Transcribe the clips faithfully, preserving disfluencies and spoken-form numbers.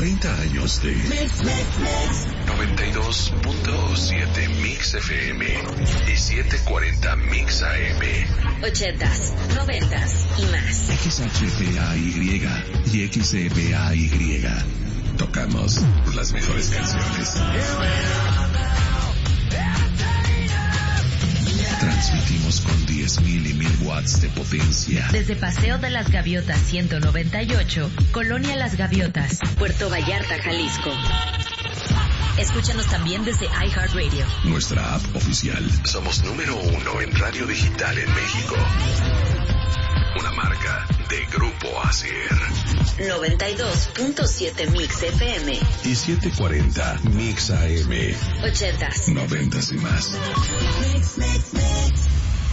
treinta años de noventa y dos punto siete Mix F M y setecientos cuarenta Mix A M. Ochentas, noventas y más. X H P A Y y X E P A Y. Tocamos las mejores canciones. Transmitimos con diez mil y mil watts de potencia. Desde Paseo de las Gaviotas ciento noventa y ocho, Colonia Las Gaviotas, Puerto Vallarta, Jalisco. Escúchanos también desde iHeartRadio. Nuestra app oficial. Somos número uno en radio digital en México. Una marca de Grupo Asir. noventa y dos punto siete Mix F M. Y setecientos cuarenta Mix A M. Ochentas. Noventas y más. Mix, mix, mix.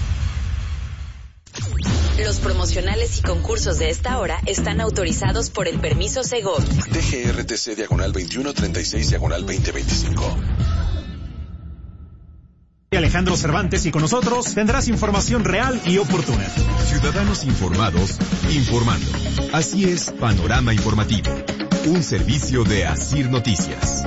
Los promocionales y concursos de esta hora están autorizados por el permiso Segov. D G R T C diagonal veintiuno treinta y seis diagonal veinte veinticinco. Alejandro Cervantes, y con nosotros tendrás información real y oportuna. Ciudadanos informados, informando. Así es, Panorama Informativo, un servicio de Asir Noticias.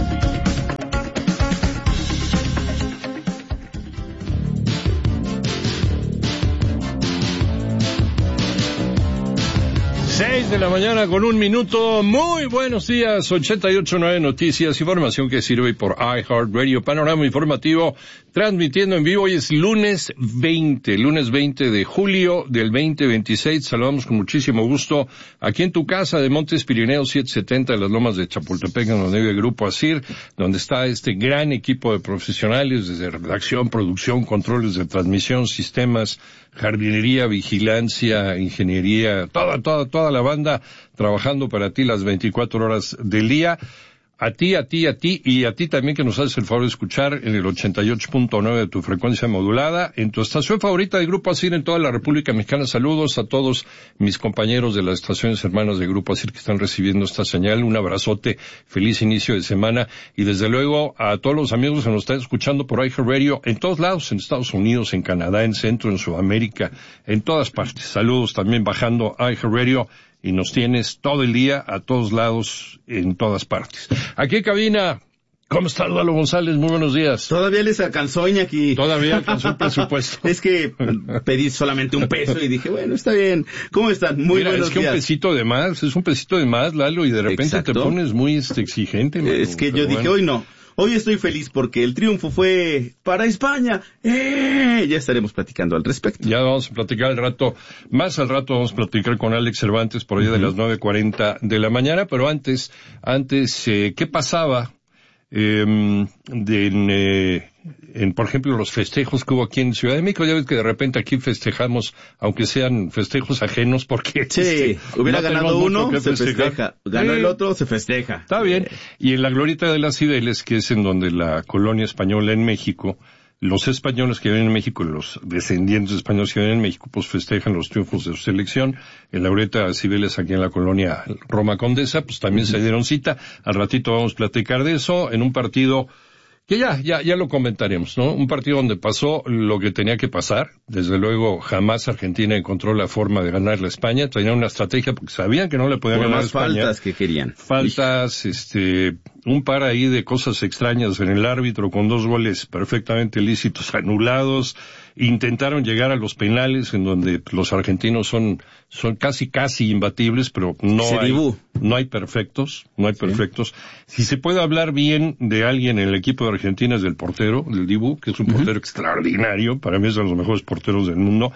Seis de la mañana con un minuto. Muy buenos días. ochenta y ocho punto nueve Noticias, información que sirve por iHeartRadio. Panorama Informativo, transmitiendo en vivo. Hoy es lunes veinte, lunes veinte de julio del veinte veintiséis. Saludamos con muchísimo gusto aquí en tu casa de Montes Pirineos setecientos setenta de las Lomas de Chapultepec, en donde vive el Grupo Asir, donde está este gran equipo de profesionales desde redacción, producción, controles de transmisión, sistemas, jardinería, vigilancia, ingeniería, toda, toda, toda la banda trabajando para ti las veinticuatro horas del día. A ti, a ti, a ti, y a ti también que nos haces el favor de escuchar en el ochenta y ocho punto nueve de tu frecuencia modulada, en tu estación favorita de Grupo Asir en toda la República Mexicana. Saludos a todos mis compañeros de las estaciones hermanas de Grupo Asir que están recibiendo esta señal. Un abrazote, feliz inicio de semana, y desde luego a todos los amigos que nos están escuchando por iHeartRadio en todos lados, en Estados Unidos, en Canadá, en Centro, en Sudamérica, en todas partes. Saludos también bajando iHeartRadio. Y nos tienes todo el día, a todos lados, en todas partes. Aquí en cabina, ¿cómo está Lalo González? Muy buenos días. Todavía les alcanzó Iñaki. Todavía alcanzó el presupuesto. Es que pedí solamente un peso y dije, bueno, está bien. ¿Cómo están? Muy Mira, buenos es que días. un pesito de más, es un pesito de más, Lalo, y de repente Exacto. te pones muy este, exigente. Mano, es que yo bueno. dije, hoy no. Hoy estoy feliz porque el triunfo fue para España. ¡Eh! Ya estaremos platicando al respecto. Ya vamos a platicar al rato, más al rato vamos a platicar con Alex Cervantes por allá uh-huh. de las nueve cuarenta de la mañana, pero antes, antes, eh, ¿qué pasaba eh, de, en, eh, en, por ejemplo, los festejos que hubo aquí en Ciudad de México? Ya ves que de repente aquí festejamos, aunque sean festejos ajenos, porque... Sí, este, hubiera no ganado uno, se festejar. festeja. Ganó eh, el otro, se festeja. Está bien. Y en la Glorieta de las Cibeles, que es en donde la colonia española en México, los españoles que viven en México, los descendientes españoles que viven en México, pues festejan los triunfos de su selección. En la Glorieta de Cibeles, aquí en la colonia Roma Condesa, pues también se dieron cita. Al ratito vamos a platicar de eso en un partido que ya, ya, ya lo comentaremos, ¿no? Un partido donde pasó lo que tenía que pasar. Desde luego, jamás Argentina encontró la forma de ganarle a España. Tenían una estrategia porque sabían que no le podían Por ganar a más España. faltas que querían. Faltas, este, un par ahí de cosas extrañas en el árbitro con dos goles perfectamente lícitos anulados. Intentaron llegar a los penales en donde los argentinos son, son casi, casi imbatibles, pero no hay, no hay perfectos, no hay perfectos. Sí. Si se puede hablar bien de alguien en el equipo de Argentina es del portero, del Dibu, que es un portero uh-huh. extraordinario, para mí es de los mejores porteros del mundo,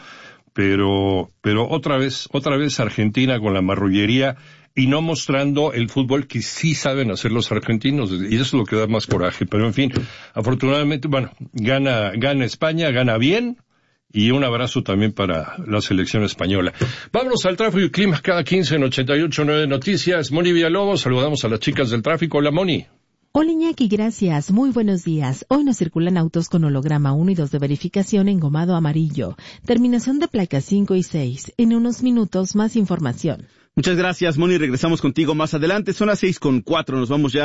pero, pero otra vez, otra vez Argentina con la marrullería y no mostrando el fútbol que sí saben hacer los argentinos, y eso es lo que da más coraje. Pero en fin, afortunadamente, bueno, gana, gana España, gana bien, y un abrazo también para la selección española. Vámonos al tráfico y clima cada quince en ochenta y ocho punto nueve Noticias. Moni Villalobos, saludamos a las chicas del tráfico. Hola, Moni. Hola Iñaki, gracias. Muy buenos días. Hoy nos circulan autos con holograma uno y dos de verificación engomado amarillo. Terminación de placas cinco y seis. En unos minutos más información. Muchas gracias, Moni. Regresamos contigo más adelante. Son las seis con cuatro. Nos vamos ya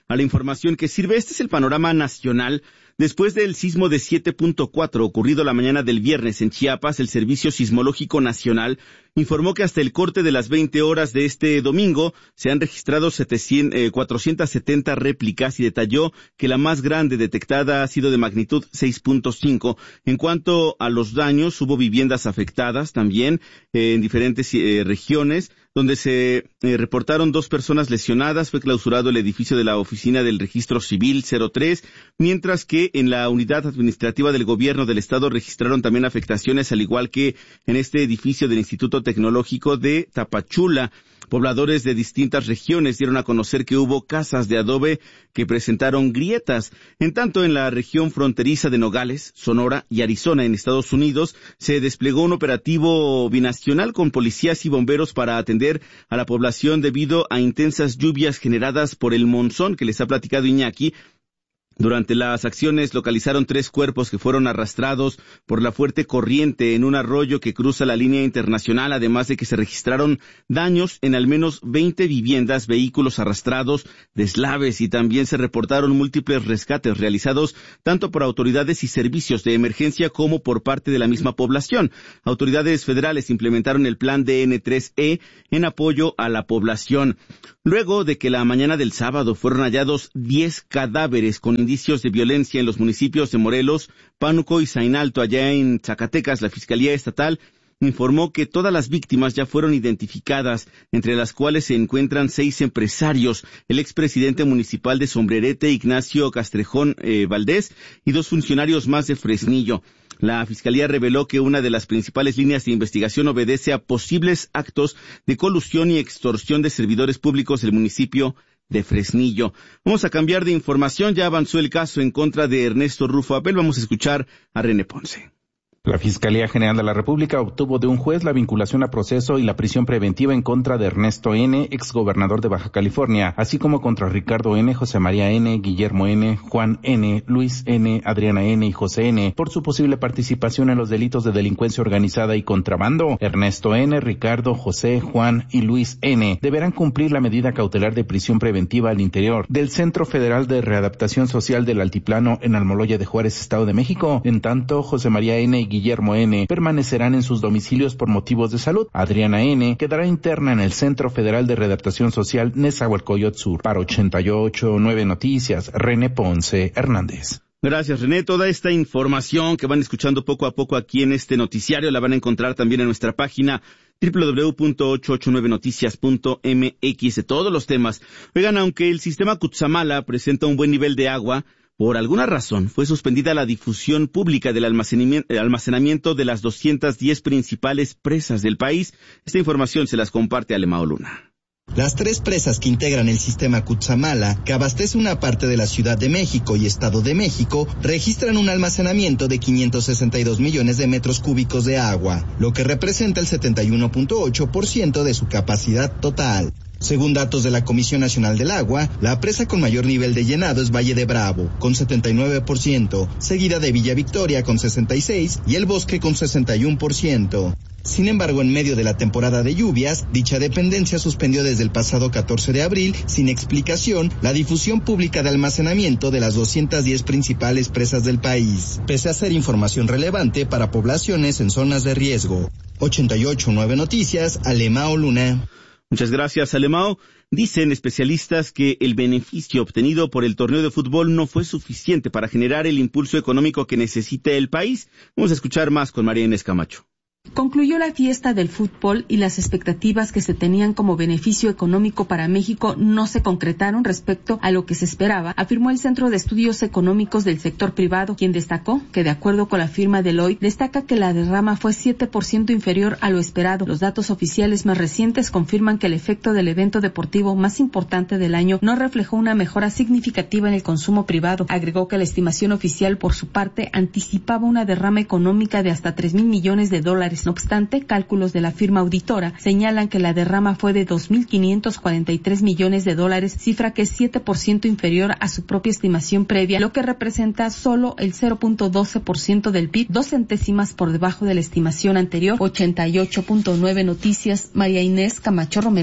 a la información que sirve. Este es el panorama nacional. Después del sismo de siete punto cuatro ocurrido la mañana del viernes en Chiapas, el Servicio Sismológico Nacional informó que hasta el corte de las veinte horas de este domingo se han registrado cuatrocientas setenta réplicas y detalló que la más grande detectada ha sido de magnitud seis punto cinco. En cuanto a los daños, hubo viviendas afectadas también eh, en diferentes eh, regiones, donde se eh, reportaron dos personas lesionadas. Fue clausurado el edificio de la Oficina del Registro Civil cero tres, mientras que en la Unidad Administrativa del Gobierno del Estado registraron también afectaciones, al igual que en este edificio del Instituto Tecnológico de Tapachula. Pobladores de distintas regiones dieron a conocer que hubo casas de adobe que presentaron grietas. En tanto, en la región fronteriza de Nogales, Sonora y Arizona, en Estados Unidos, se desplegó un operativo binacional con policías y bomberos para atender a la población debido a intensas lluvias generadas por el monzón que les ha platicado Iñaki. Durante las acciones localizaron tres cuerpos que fueron arrastrados por la fuerte corriente en un arroyo que cruza la línea internacional, además de que se registraron daños en al menos veinte viviendas, vehículos arrastrados, deslaves, y también se reportaron múltiples rescates realizados tanto por autoridades y servicios de emergencia como por parte de la misma población. Autoridades federales implementaron el plan D N tres E en apoyo a la población. Luego de que la mañana del sábado fueron hallados diez cadáveres con indicios de violencia en los municipios de Morelos, Pánuco y Zainalto, allá en Zacatecas, la Fiscalía Estatal informó que todas las víctimas ya fueron identificadas, entre las cuales se encuentran seis empresarios, el expresidente municipal de Sombrerete, Ignacio Castrejón eh, Valdés, y dos funcionarios más de Fresnillo. La Fiscalía reveló que una de las principales líneas de investigación obedece a posibles actos de colusión y extorsión de servidores públicos del municipio de Fresnillo. Vamos a cambiar de información. Ya avanzó el caso en contra de Ernesto Rufo Abel. Vamos a escuchar a René Ponce. La Fiscalía General de la República obtuvo de un juez la vinculación a proceso y la prisión preventiva en contra de Ernesto N., exgobernador de Baja California, así como contra Ricardo N., José María N., Guillermo N., Juan N., Luis N., Adriana N. y José N., por su posible participación en los delitos de delincuencia organizada y contrabando. Ernesto N., Ricardo, José, Juan y Luis N. deberán cumplir la medida cautelar de prisión preventiva al interior del Centro Federal de Readaptación Social del Altiplano en Almoloya de Juárez, Estado de México. En tanto, José María N. y Guillermo N. permanecerán en sus domicilios por motivos de salud. Adriana N. quedará interna en el Centro Federal de Readaptación Social Nezahualcóyotl Sur. Para ochenta y ocho punto nueve Noticias, René Ponce Hernández. Gracias, René. Toda esta información que van escuchando poco a poco aquí en este noticiario la van a encontrar también en nuestra página doble u doble u doble u punto ochocientos ochenta y nueve noticias punto m x de todos los temas. Oigan, aunque el sistema Cutzamala presenta un buen nivel de agua, por alguna razón fue suspendida la difusión pública del almacenamiento de las doscientas diez principales presas del país. Esta información se las comparte Alemao Luna. Las tres presas que integran el sistema Cutzamala, que abastece una parte de la Ciudad de México y Estado de México, registran un almacenamiento de quinientos sesenta y dos millones de metros cúbicos de agua, lo que representa el setenta y uno punto ocho por ciento de su capacidad total. Según datos de la Comisión Nacional del Agua, la presa con mayor nivel de llenado es Valle de Bravo, con setenta y nueve por ciento, seguida de Villa Victoria con sesenta y seis por ciento y El Bosque con sesenta y uno por ciento. Sin embargo, en medio de la temporada de lluvias, dicha dependencia suspendió desde el pasado catorce de abril, sin explicación, la difusión pública de almacenamiento de las doscientas diez principales presas del país, pese a ser información relevante para poblaciones en zonas de riesgo. ochenta y ocho punto nueve Noticias, Alemao Luna. Muchas gracias, Alemao. Dicen especialistas que el beneficio obtenido por el torneo de fútbol no fue suficiente para generar el impulso económico que necesita el país. Vamos a escuchar más con María Inés Camacho. Concluyó la fiesta del fútbol y las expectativas que se tenían como beneficio económico para México no se concretaron respecto a lo que se esperaba, afirmó el Centro de Estudios Económicos del Sector Privado, quien destacó que de acuerdo con la firma Deloitte, destaca que la derrama fue siete por ciento inferior a lo esperado. Los datos oficiales más recientes confirman que el efecto del evento deportivo más importante del año no reflejó una mejora significativa en el consumo privado. Agregó que la estimación oficial, por su parte, anticipaba una derrama económica de hasta tres mil millones de dólares. No obstante, cálculos de la firma auditora señalan que la derrama fue de dos mil quinientos cuarenta y tres millones de dólares, cifra que es siete por ciento inferior a su propia estimación previa, lo que representa solo el cero punto doce por ciento del P I B, dos centésimas por debajo de la estimación anterior. ochenta y ocho punto nueve Noticias, María Inés Camacho Romero.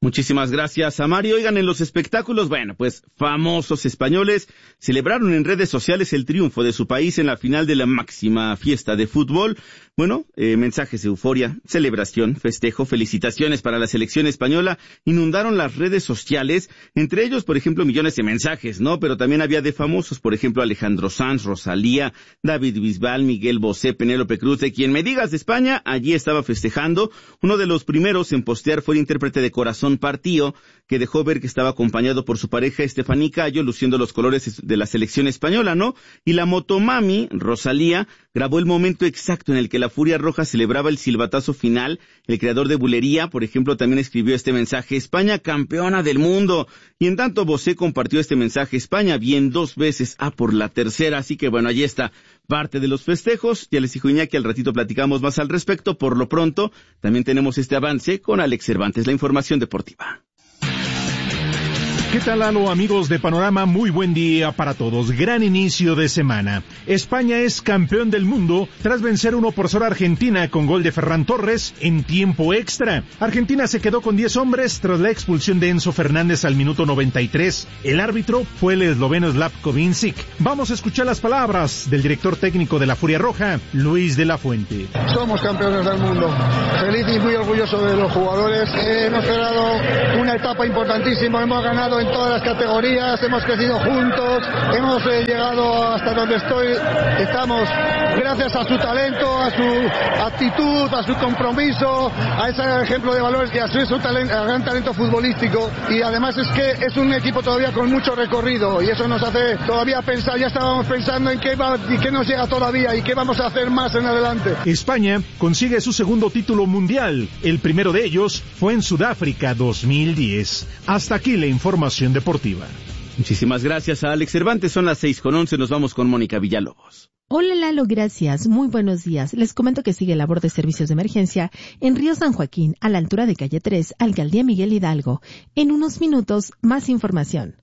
Muchísimas gracias a Mario. Oigan, en los espectáculos, bueno, pues famosos españoles celebraron en redes sociales el triunfo de su país en la final de la máxima fiesta de fútbol. Bueno, eh, mensajes de euforia, celebración, festejo, felicitaciones para la selección española inundaron las redes sociales, entre ellos, por ejemplo, millones de mensajes, ¿no? Pero también había de famosos, por ejemplo, Alejandro Sanz, Rosalía, David Bisbal, Miguel Bosé, Penélope Cruz, de quien me digas de España, allí estaba festejando. Uno de los primeros en postear fue el intérprete de Corazón Partido, que dejó ver que estaba acompañado por su pareja Estefanía Cayo, luciendo los colores de la selección española, ¿no? Y la motomami, Rosalía, grabó el momento exacto en el que la Furia Roja celebraba el silbatazo final. El creador de Bulería, por ejemplo, también escribió este mensaje: España campeona del mundo. Y en tanto Bosé compartió este mensaje: España bien dos veces, a por la tercera. Así que bueno, allí está parte de los festejos. Ya les dijo Iñaki, al ratito platicamos más al respecto. Por lo pronto, también tenemos este avance con Alex Cervantes, la información deportiva. ¿Qué tal, Lalo, amigos de Panorama? Muy buen día para todos. Gran inicio de semana. España es campeón del mundo tras vencer uno por cero a Argentina con gol de Ferran Torres en tiempo extra. Argentina se quedó con diez hombres tras la expulsión de Enzo Fernández al minuto noventa y tres. El árbitro fue el esloveno Slavko Vincic. Vamos a escuchar las palabras del director técnico de la Furia Roja, Luis de la Fuente. Somos campeones del mundo. Feliz y muy orgulloso de los jugadores. Eh, hemos cerrado una etapa importantísima. Hemos ganado en todas las categorías, hemos crecido juntos, hemos eh, llegado hasta donde estoy, estamos gracias a su talento, a su actitud, a su compromiso, a ese ejemplo de valores y a su, su talento, a gran talento futbolístico. Y además es que es un equipo todavía con mucho recorrido y eso nos hace todavía pensar, ya estábamos pensando en qué va y qué nos llega todavía y qué vamos a hacer más en adelante. España consigue su segundo título mundial, el primero de ellos fue en Sudáfrica dos mil diez. Hasta aquí la información deportiva. Muchísimas gracias a Alex Cervantes. Son las seis con once. Nos vamos con Mónica Villalobos. Hola Lalo, gracias. Muy buenos días. Les comento que sigue labor de servicios de emergencia en Río San Joaquín, a la altura de calle tres, Alcaldía Miguel Hidalgo. En unos minutos, más información.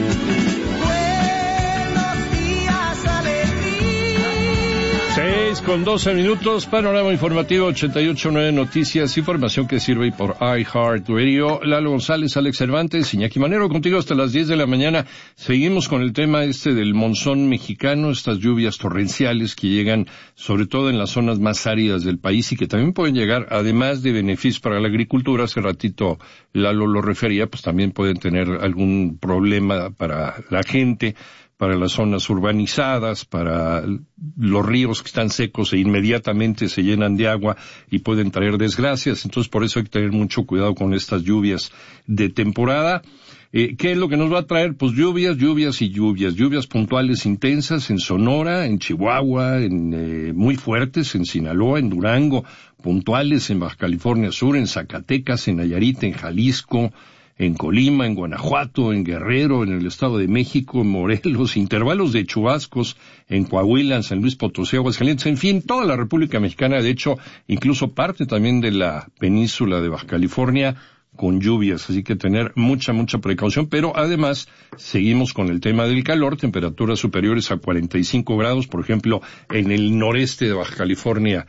seis con doce minutos, panorama informativo ochenta y ocho punto nueve Noticias, información que sirve por iHeartRadio. Lalo González, Alex Cervantes, Iñaki Manero, contigo hasta las diez de la mañana. Seguimos con el tema este del monzón mexicano, estas lluvias torrenciales que llegan sobre todo en las zonas más áridas del país y que también pueden llegar, además de beneficios para la agricultura, hace ratito Lalo lo refería, pues también pueden tener algún problema para la gente, para las zonas urbanizadas, para los ríos que están secos e inmediatamente se llenan de agua y pueden traer desgracias. Entonces, por eso hay que tener mucho cuidado con estas lluvias de temporada. Eh, ¿Qué es lo que nos va a traer? Pues lluvias, lluvias y lluvias. Lluvias puntuales intensas en Sonora, en Chihuahua, en eh, muy fuertes en Sinaloa, en Durango, puntuales en Baja California Sur, en Zacatecas, en Nayarit, en Jalisco, en Colima, en Guanajuato, en Guerrero, en el Estado de México, en Morelos, intervalos de chubascos en Coahuila, en San Luis Potosí, Aguascalientes, en fin, toda la República Mexicana, de hecho, incluso parte también de la península de Baja California, con lluvias, así que tener mucha, mucha precaución, pero además seguimos con el tema del calor, temperaturas superiores a cuarenta y cinco grados, por ejemplo, en el noreste de Baja California,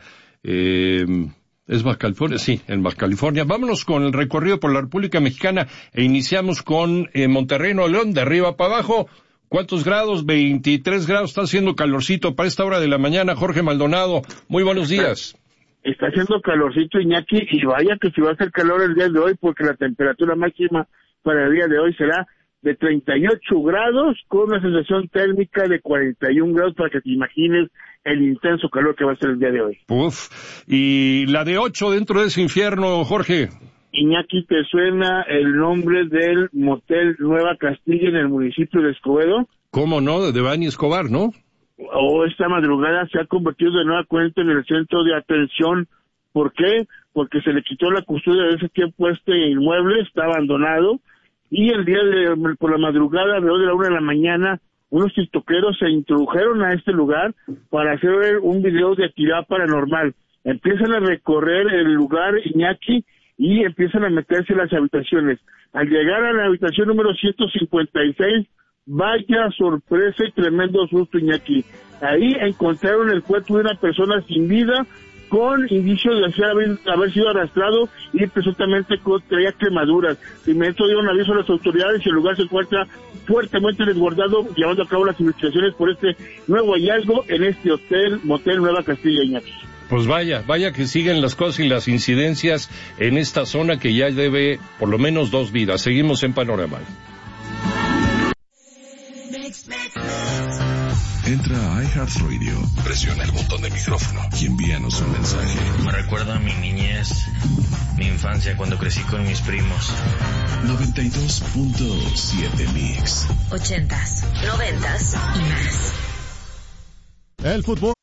eh, ¿es Baja California? Sí, en Baja California. Vámonos con el recorrido por la República Mexicana e iniciamos con eh, Monterrey, Nuevo León, de arriba para abajo. ¿Cuántos grados? veintitrés grados, está haciendo calorcito para esta hora de la mañana. Jorge Maldonado, muy buenos días. Está haciendo calorcito, Iñaki, y vaya que si va a hacer calor el día de hoy, porque la temperatura máxima para el día de hoy será de treinta y ocho grados, con una sensación térmica de cuarenta y un grados, para que te imagines el intenso calor que va a ser el día de hoy. Uf, y la de ocho dentro de ese infierno, Jorge. Iñaki, ¿te suena el nombre del motel Nueva Castilla en el municipio de Escobedo? ¿Cómo no? De Devani Escobar, ¿no? O esta madrugada se ha convertido de nueva cuenta en el centro de atención. ¿Por qué? Porque se le quitó la custodia de ese tiempo a este inmueble, está abandonado, y el día de, por la madrugada, alrededor de la una de la mañana, unos tiktokeros se introdujeron a este lugar para hacer un video de actividad paranormal. Empiezan a recorrer el lugar, Iñaki, y empiezan a meterse en las habitaciones. Al llegar a la habitación número ciento cincuenta y seis, vaya sorpresa y tremendo susto, Iñaki. Ahí encontraron el cuerpo de una persona sin vida, con indicios de haber, haber sido arrastrado y presuntamente traía quemaduras. De inmediato dieron aviso a las autoridades y el lugar se encuentra fuertemente resguardado, llevando a cabo las investigaciones por este nuevo hallazgo en este hotel, motel Nueva Castilla, Iñaki. Pues vaya, vaya que siguen las cosas y las incidencias en esta zona que ya debe por lo menos dos vidas. Seguimos en Panorama. Entra a iHeartRadio, presiona el botón de micrófono y envíanos un mensaje. Me recuerda a mi niñez, mi infancia cuando crecí con mis primos. noventa y dos punto siete Mix. Ochentas, noventas y más. El fútbol